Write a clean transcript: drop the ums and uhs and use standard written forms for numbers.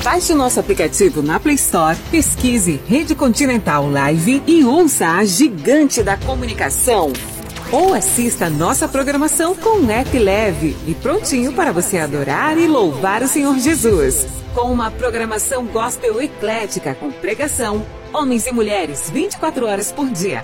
Baixe o nosso aplicativo na Play Store, pesquise Rede Continental Live e ouça a gigante da comunicação. Ou assista a nossa programação com um app leve e prontinho para você adorar e louvar o Senhor Jesus. Com uma programação gospel eclética com pregação, homens e mulheres 24 horas por dia.